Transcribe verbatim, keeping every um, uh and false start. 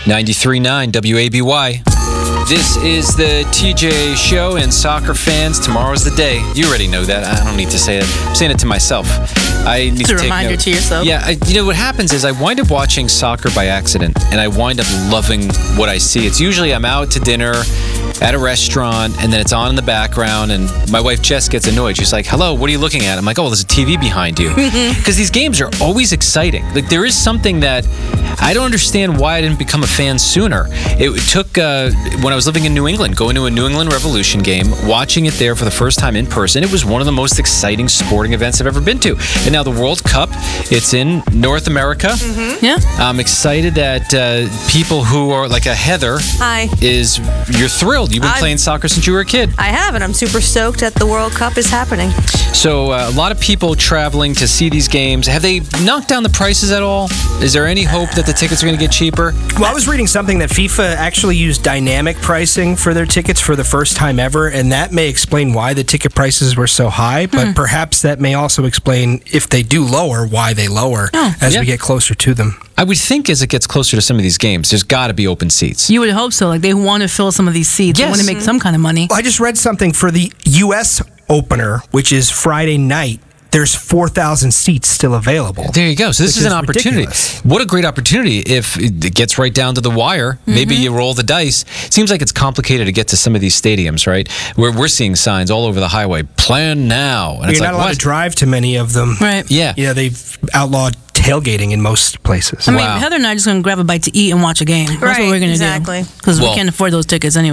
ninety-three point nine W A B Y. This is the T J Show, and soccer fans, tomorrow's the day. You already know that. I don't need to say that. I'm saying it to myself. I need It's to a take reminder note. to yourself. Yeah, I, you know what happens is I wind up watching soccer by accident, and I wind up loving what I see. It's usually I'm out to dinner at a restaurant, and then it's on in the background, and my wife Jess gets annoyed. She's like, "Hello, what are you looking at?" I'm like, "Oh, there's a T V behind you," because these games are always exciting. Like there is something that I don't understand why I didn't become a fan sooner. It took uh, when I was living in New England, going to a New England Revolution game, watching it there for the first time in person. It was one of the most exciting sporting events I've ever been to. And now the World Cup, it's in North America. Mm-hmm. Yeah. I'm excited that uh, people who are like a Heather Hi. is you're thrilled. You've been I'm- playing soccer since you were a kid. I have, and I'm super stoked that the World Cup is happening. So uh, a lot of people traveling to see these games. Have they knocked down the prices at all? Is there any hope that the tickets are going to get cheaper? Well, I was reading something that FIFA actually used dynamic pricing for their tickets for the first time ever, and that may explain why the ticket prices were so high, but perhaps that may also explain, if they do lower, why they lower Oh. as Yeah. we get closer to them. I would think as it gets closer to some of these games, there's got to be open seats. You would hope so. Like they want to fill some of these seats. Yes. They want to make some kind of money. Well, I just read something for the U S opener, which is Friday night. There's four thousand seats still available. There you go. So this Which is an is opportunity. ridiculous. What a great opportunity if it gets right down to the wire. Maybe you roll the dice. Seems like it's complicated to get to some of these stadiums, right? Where we're seeing signs all over the highway. Plan now. And You're it's not like, allowed what? to drive to many of them. Right. Yeah. You know, they've outlawed tailgating in most places. I mean, Wow. Heather and I are just going to grab a bite to eat and watch a game. That's what Right, we're going to exactly. do. Because Well- we can't afford those tickets anyway.